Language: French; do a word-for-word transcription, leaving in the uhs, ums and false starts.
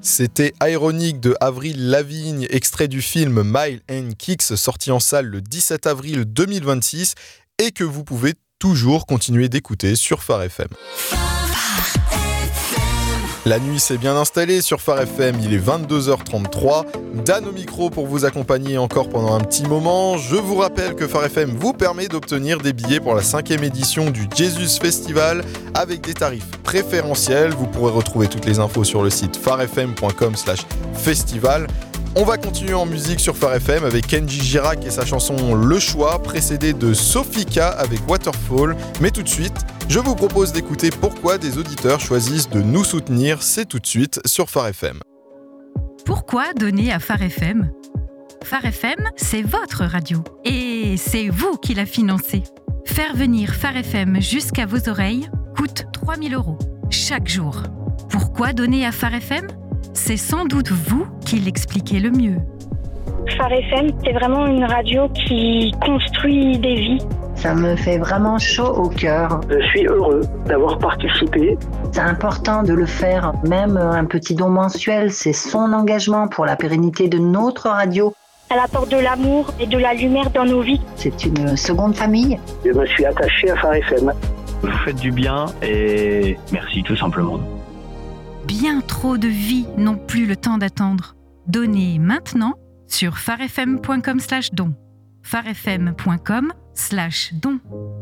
C'était Ironic de Avril Lavigne, extrait du film Mile and Kicks, sorti en salle le dix-sept avril deux mille vingt-six et que vous pouvez toujours continuer d'écouter sur Phare F M. La nuit s'est bien installée sur Phare F M, il est vingt-deux heures trente-trois. Dan au micro pour vous accompagner encore pendant un petit moment. Je vous rappelle que Phare F M vous permet d'obtenir des billets pour la cinquième édition du Jesus Festival avec des tarifs préférentiels. Vous pourrez retrouver toutes les infos sur le site pharefm point com slash festival. On va continuer en musique sur Phare F M avec Kenji Girac et sa chanson Le Choix, précédée de Sofika avec Waterfall. Mais tout de suite, je vous propose d'écouter pourquoi des auditeurs choisissent de nous soutenir. C'est tout de suite sur Phare F M. Pourquoi donner à Phare F M ? Phare F M, c'est votre radio. Et c'est vous qui la financez. Faire venir Phare F M jusqu'à vos oreilles coûte trois mille euros chaque jour. Pourquoi donner à Phare F M ? C'est sans doute vous qui l'expliquez le mieux. Phare F M, c'est vraiment une radio qui construit des vies. Ça me fait vraiment chaud au cœur. Je suis heureux d'avoir participé. C'est important de le faire, même un petit don mensuel, c'est son engagement pour la pérennité de notre radio. Elle apporte de l'amour et de la lumière dans nos vies. C'est une seconde famille. Je me suis attaché à Phare F M. Vous faites du bien et merci tout simplement. Bien trop de vies n'ont plus le temps d'attendre. Donnez maintenant sur pharefm point com slash don. pharefm point com slash don.